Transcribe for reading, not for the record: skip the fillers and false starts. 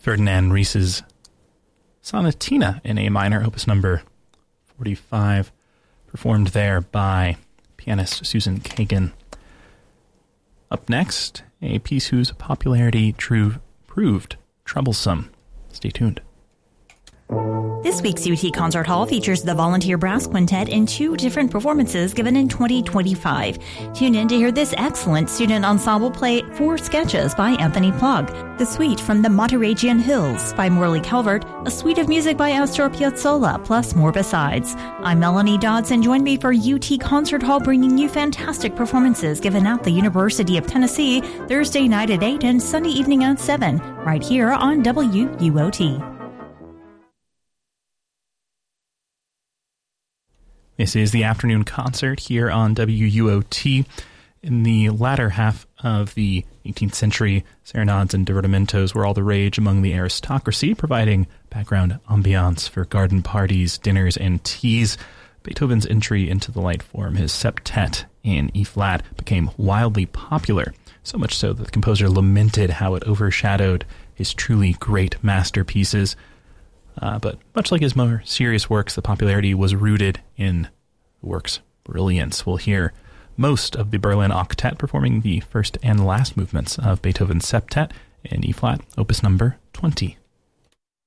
Ferdinand Ries's Sonatina in A minor, opus number 45, performed there by pianist Susan Kagan. Up next, a piece whose popularity proved troublesome. Stay tuned. This week's UT Concert Hall features the Volunteer Brass Quintet in 2 different performances given in 2025. Tune in to hear this excellent student ensemble play 4 sketches by Anthony Plug, the suite from the Monterey Hills by Morley Calvert, a suite of music by Astor Piazzolla, plus more besides. I'm Melanie Dodds, and join me for UT Concert Hall, bringing you fantastic performances given at the University of Tennessee Thursday night at 8 and Sunday evening at 7, right here on WUOT. This is the afternoon concert here on WUOT. In the latter half of the 18th century, serenades and divertimentos were all the rage among the aristocracy, providing background ambiance for garden parties, dinners, and teas. Beethoven's entry into the light form, his septet in E-flat, became wildly popular, so much so that the composer lamented how it overshadowed his truly great masterpieces. But much like his more serious works, the popularity was rooted in the work's brilliance. We'll hear most of the Berlin Octet performing the first and last movements of Beethoven's septet in E-flat, opus number 20.